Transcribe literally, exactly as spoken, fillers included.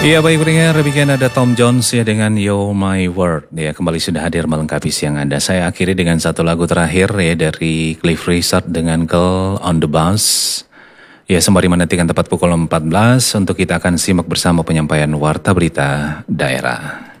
Iya baik pendengar, demikian ada Tom Jones ya dengan Yo My World ya, kembali sudah hadir melengkapi siang Anda. Saya akhiri dengan satu lagu terakhir ya dari Cliff Richard dengan Girl on the Bus. Ya sembari menantikan tepat pukul empat belas untuk kita akan simak bersama penyampaian Warta Berita Daerah.